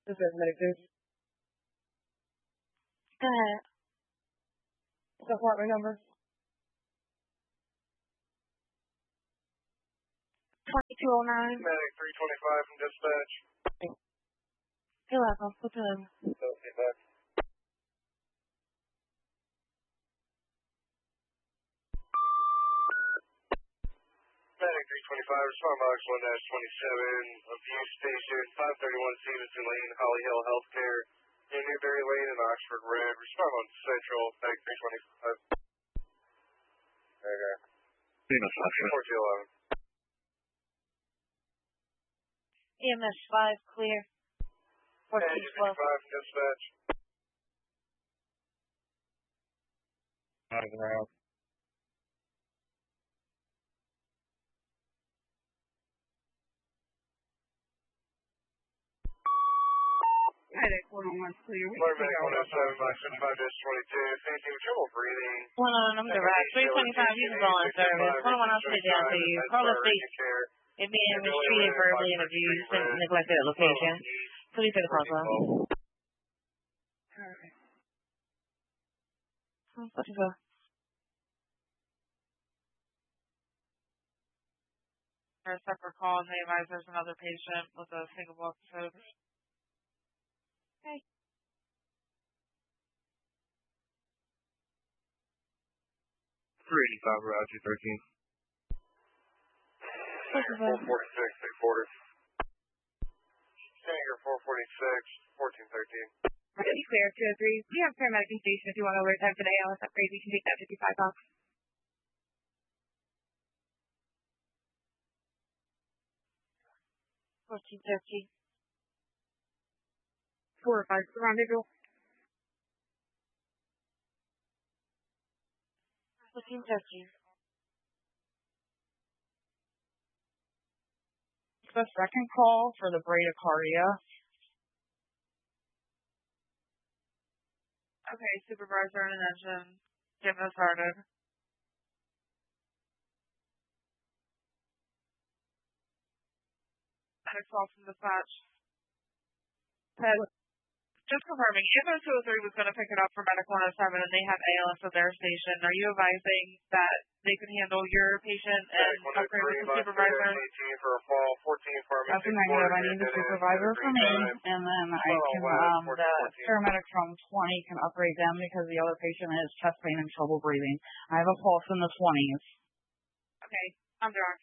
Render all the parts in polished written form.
This is Medicaid. Go ahead. What's the apartment number? 2209. Medic 325 from dispatch. You're welcome. What's the name? Okay, back. Medic 325, respond box 1-27, abuse station, 531 Stevenson Lane, Holly Hill Healthcare, in Newberry Lane and Oxford Red. Respond on Central, Medic 325. There you go. 1411. EMS 5 clear. 1412. 5 from dispatch. Out. Medic 101 clear. Medic 107 box 55-22. Facing with trouble breathing. 101, I'm direct. 325, you can go on service. 101, I'll sit down to you. Call the state. It being mistreated verbally and abused and neglected at location. Please take the call, sir. Alright. What's the For a separate call, and they advise there's another patient with a single episode. Okay. 385 Route 213. What's the 446, 340. Standing here 446, 1413. Ready, clear, 203. We have paramedic in station if you want overtime today. I'll upgrade. You can take that 55 off. $14.13. 4 or 5 rendezvous. $14.13. The second call for the bradycardia. Okay, supervisor and engine. Get this started. Medic call from dispatch. Ted, just confirming, Info 203 was going to pick it up for Medic 107 and they have ALS at their station. Are you advising that they can handle your patient and upgrade with the supervisor? For a fall, 14 for That's a negative. I need the supervisor for me, and then I can, the paramedic from 20 can upgrade them because the other patient has chest pain and trouble breathing. I have a pulse in the 20s. Okay, I'm direct.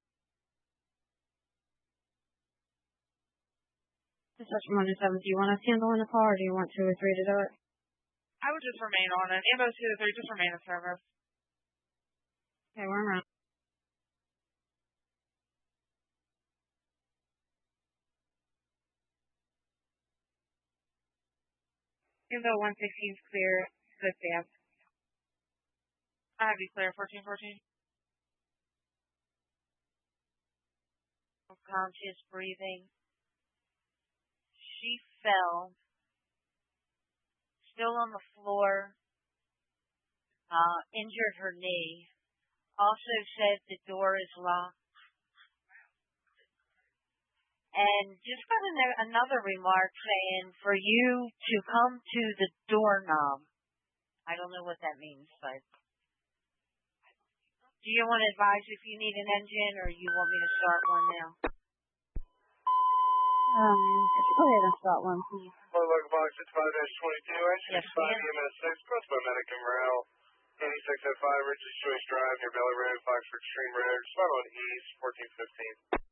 Dispatch 107, do you want us to handle in the car, or do you want 2 or 3 to do it? I would just remain on it. Info 203, just remain in service. Okay, we're around. Info 116 is clear. Good stamp. I have you clear, 1414. Conscious breathing. She fell, still on the floor, injured her knee. Also said the door is locked. And just got another remark saying for you to come to the doorknob. I don't know what that means, but do you want to advise if you need an engine or you want me to start one now? Go ahead and start one, please. Local box 65-22, Yes, 65 EMS 6, crossed by Medic and Morale, 8605 Richards Choice Drive near Valley Road, Foxford Stream Road, spot on East, 1415.